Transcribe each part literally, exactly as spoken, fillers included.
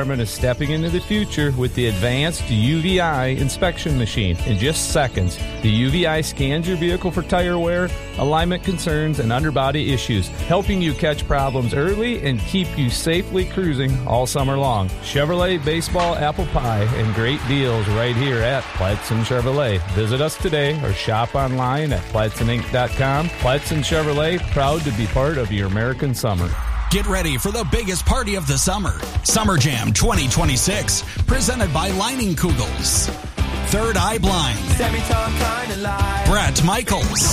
department is stepping into the future with the advanced U V I inspection machine. In just seconds, the U V I scans your vehicle for tire wear, alignment concerns, and underbody issues, helping you catch problems early and keep you safely cruising all summer long. Chevrolet, baseball, apple pie, and great deals right here at Pladsen Chevrolet. Visit us today or shop online at Pladsen Inc dot com. Pladsen Chevrolet, proud to be part of your American summer. Get ready for the biggest party of the summer. Summer Jam twenty twenty-six, presented by Lining Kugels. Third Eye Blind. Brett Michaels.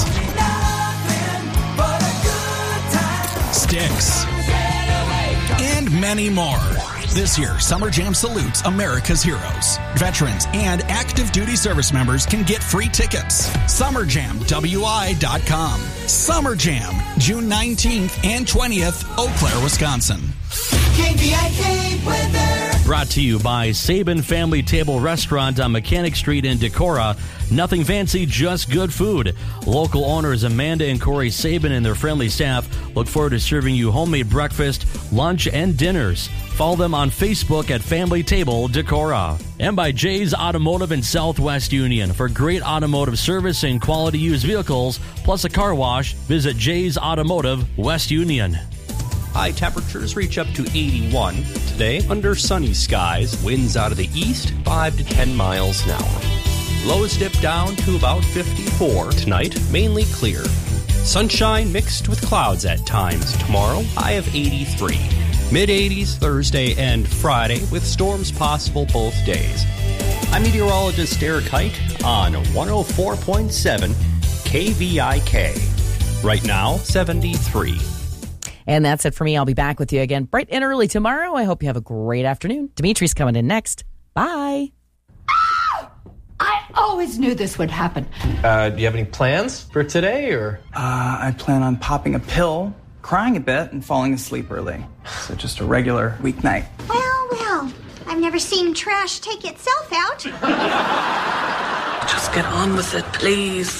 Styx. And many more. This year, Summer Jam salutes America's heroes. Veterans and active duty service members can get free tickets. summer jam w i dot com. Summer Jam, June nineteenth and twentieth, Eau Claire, Wisconsin. K V I K weather. Brought to you by Sabin Family Table Restaurant on Mechanic Street in Decorah. Nothing fancy, just good food. Local owners Amanda and Corey Sabin and their friendly staff look forward to serving you homemade breakfast, lunch, and dinners. Follow them on Facebook at Family Table Decorah. And by Jay's Automotive in Southwest Union. For great automotive service and quality used vehicles, plus a car wash, visit Jay's Automotive, West Union. High temperatures reach up to eighty-one today under sunny skies. Winds out of the east, five to ten miles an hour. Lows dip down to about fifty-four tonight, mainly clear. Sunshine mixed with clouds at times tomorrow, high of eighty-three. mid-eighties Thursday and Friday with storms possible both days. I'm meteorologist Eric Height on one oh four point seven K V I K. Right now, seventy-three. And that's it for me. I'll be back with you again bright and early tomorrow. I hope you have a great afternoon. Dimitri's coming in next. Bye. Ah! I always knew this would happen. Uh, do you have any plans for today, or? Uh, I plan on popping a pill, crying a bit, and falling asleep early. So just a regular weeknight. Well, well, I've never seen trash take itself out. Just get on with it, please.